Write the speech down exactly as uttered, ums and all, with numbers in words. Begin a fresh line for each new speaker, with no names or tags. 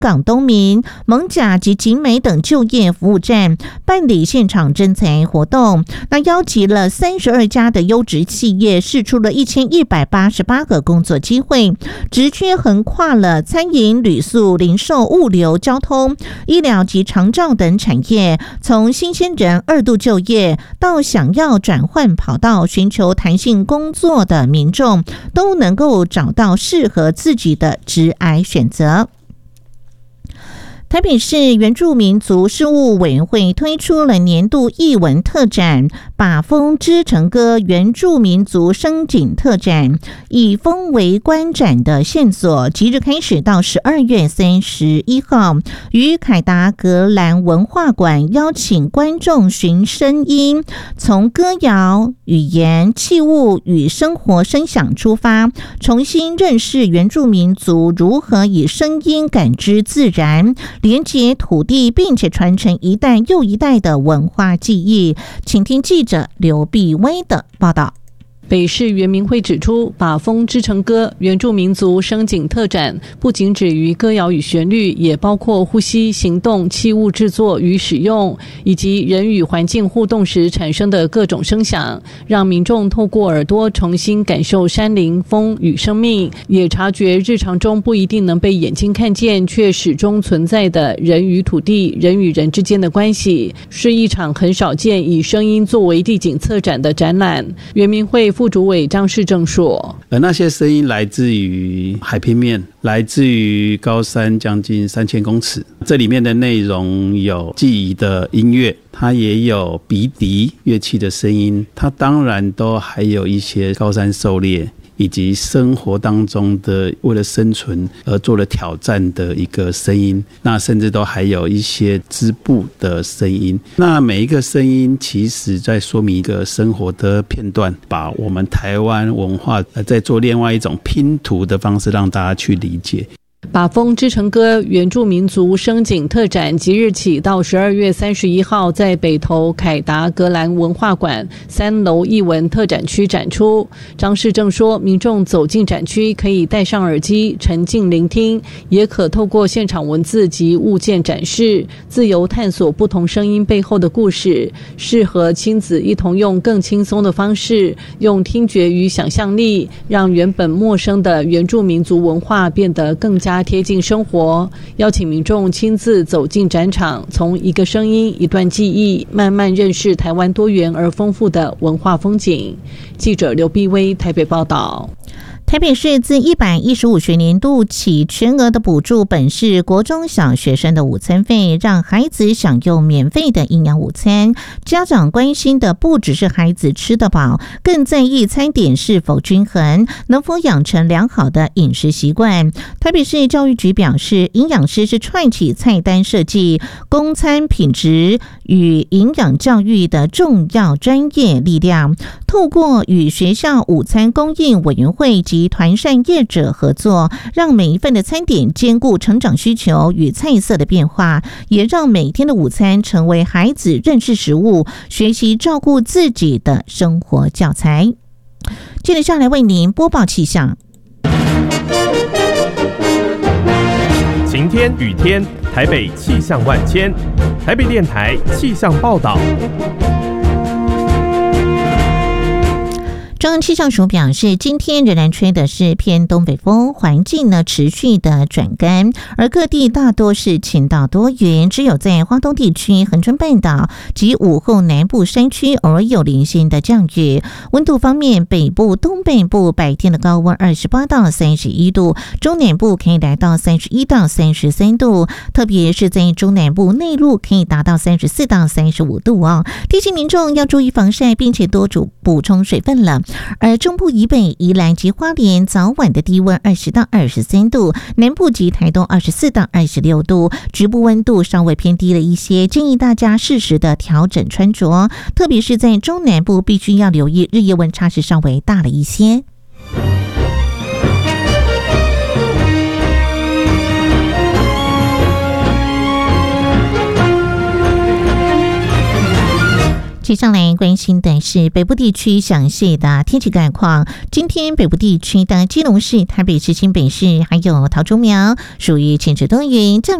港东民、蒙甲及景美等就业服务站办理现场征才活动，那邀集了三十二家的优质企业，释出了一千一百八十八个工作机会，职缺横跨了餐饮、旅宿、零售、物流、交通、医疗及长照等产业，从新鲜人二度就业到想要转换跑道、寻求弹性工作的民众，都能够找到适合自己的职涯选择。台北市原住民族事务委员会推出了年度艺文特展“把风织成歌”原住民族声景特展，以风为观展的线索，即日开始到十二月三十一号，于凯达格兰文化馆邀请观众寻声音，从歌谣、语言、器物与生活声响出发，重新认识原住民族如何以声音感知自然，连接土地，并且传承一代又一代的文化记忆。请听记者刘碧薇的报道。
北市原民会指出，把风织成歌原住民族声景特展不仅止于歌谣与旋律，也包括呼吸、行动、器物制作与使用，以及人与环境互动时产生的各种声响，让民众透过耳朵重新感受山林、风与生命，也察觉日常中不一定能被眼睛看见，却始终存在的人与土地、人与人之间的关系，是一场很少见以声音作为地景策展的展览。原民会副主委张世正说，
而那些声音来自于海平面，来自于高山将近三千公尺，这里面的内容有记忆的音乐，它也有鼻笛乐器的声音，它当然都还有一些高山狩猎以及生活当中的为了生存而做了挑战的一个声音，那甚至都还有一些织布的声音。那每一个声音其实在说明一个生活的片段，把我们台湾文化在做另外一种拼图的方式让大家去理解。
把风织成歌原住民族声景特展即日起到十二月三十一号在北投凯达格兰文化馆三楼艺文特展区展出。张世正说，民众走进展区可以戴上耳机沉浸聆听，也可透过现场文字及物件展示，自由探索不同声音背后的故事，适合亲子一同用更轻松的方式，用听觉与想象力，让原本陌生的原住民族文化变得更加贴近生活，邀请民众亲自走进展场，从一个声音、一段记忆，慢慢认识台湾多元而丰富的文化风景。记者刘碧薇台北报道。
台北市自一百一十五学年度起，全额的补助本市国中小学生的午餐费，让孩子享用免费的营养午餐。家长关心的不只是孩子吃得饱，更在意餐点是否均衡，能否养成良好的饮食习惯。台北市教育局表示，营养师是串起菜单设计、供餐品质与营养教育的重要专业力量，透过与学校午餐供应委员会及团膳业者合作，让每一份的餐点兼顾成长需求与菜色的变化，也让每天的午餐成为孩子认识食物、学习照顾自己的生活教材。接着下来为您播报气象。
晴天雨天，台北气象万千。台北电台气象报道。
中央气象署表示，今天仍然吹的是偏东北风，环境呢持续的转干，而各地大多是晴到多云，只有在花东地区、恒春半岛及午后南部山区偶尔有零星的降雨。温度方面，北部、东北部白天的高温二十八到三十一度，中南部可以来到三十一到三十三度，特别是在中南部内陆可以达到三十四到三十五度哦。提醒民众要注意防晒，并且多补补充水分了。而中部以北、宜兰及花莲早晚的低温二十到二十三度，南部及台东二十四到二十六度，局部温度稍微偏低了一些，建议大家适时的调整穿着，特别是在中南部必须要留意日夜温差是稍微大了一些。 接下来关心的是北部地区详细的天气概况。今天北部地区的基隆市、台北市、新北市还有桃竹苗属于晴时多云，